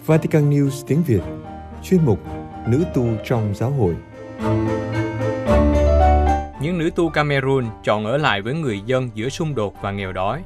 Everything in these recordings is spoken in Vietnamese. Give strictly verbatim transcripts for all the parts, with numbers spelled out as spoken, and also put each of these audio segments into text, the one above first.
Vatican News tiếng Việt, chuyên mục Nữ tu trong giáo hội. Những nữ tu Cameroon chọn ở lại với người dân giữa xung đột và nghèo đói.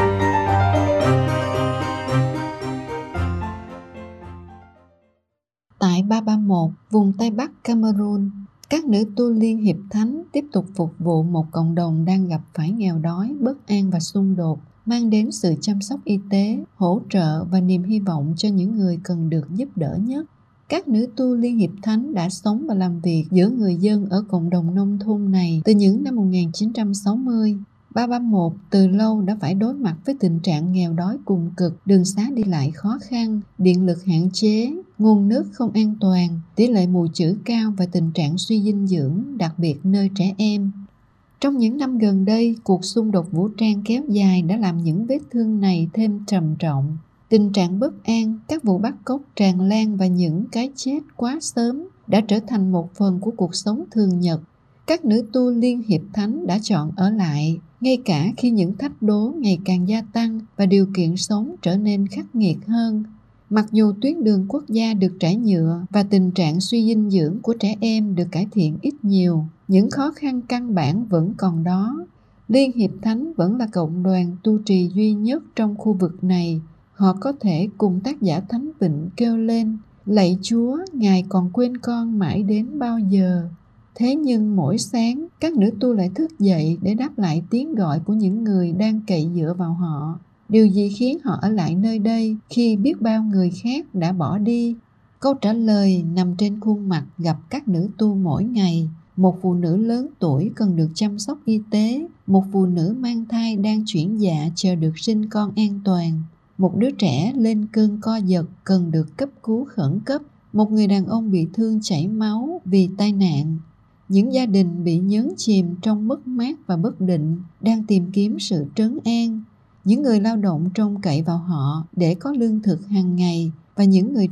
Tại ba ba mốt, vùng Tây Bắc Cameroon, các nữ tu Liên Hiệp Thánh tiếp tục phục vụ một cộng đồng đang gặp phải nghèo đói, bất an và xung đột, mang đến sự chăm sóc y tế, hỗ trợ và niềm hy vọng cho những người cần được giúp đỡ nhất. Các nữ tu Liên Hiệp Thánh đã sống và làm việc giữa người dân ở cộng đồng nông thôn này từ những năm một nghìn chín trăm sáu mươi. ba ba mốt từ lâu đã phải đối mặt với tình trạng nghèo đói cùng cực, đường xá đi lại khó khăn, điện lực hạn chế, nguồn nước không an toàn, tỷ lệ mù chữ cao và tình trạng suy dinh dưỡng, đặc biệt nơi trẻ em. Trong những năm gần đây, cuộc xung đột vũ trang kéo dài đã làm những vết thương này thêm trầm trọng. Tình trạng bất an, các vụ bắt cóc tràn lan và những cái chết quá sớm đã trở thành một phần của cuộc sống thường nhật. Các nữ tu Liên Hiệp Thánh đã chọn ở lại, ngay cả khi những thách đố ngày càng gia tăng và điều kiện sống trở nên khắc nghiệt hơn. Mặc dù tuyến đường quốc gia được trải nhựa và tình trạng suy dinh dưỡng của trẻ em được cải thiện ít nhiều, những khó khăn căn bản vẫn còn đó. Liên Hiệp Thánh vẫn là cộng đoàn tu trì duy nhất trong khu vực này. Họ có thể cùng tác giả Thánh Vịnh kêu lên: lạy Chúa, Ngài còn quên con mãi đến bao giờ? Thế nhưng mỗi sáng, các nữ tu lại thức dậy để đáp lại tiếng gọi của những người đang cậy dựa vào họ. Điều gì khiến họ ở lại nơi đây khi biết bao người khác đã bỏ đi? Câu trả lời nằm trên khuôn mặt gặp các nữ tu mỗi ngày. Một phụ nữ lớn tuổi cần được chăm sóc y tế, một phụ nữ mang thai đang chuyển dạ chờ được sinh con an toàn, một đứa trẻ lên cơn co giật cần được cấp cứu khẩn cấp, một người đàn ông bị thương chảy máu vì tai nạn. Những gia đình bị nhấn chìm trong mất mát và bất định đang tìm kiếm sự trấn an. Những người lao động trông cậy vào họ để có lương thực hàng ngày và những người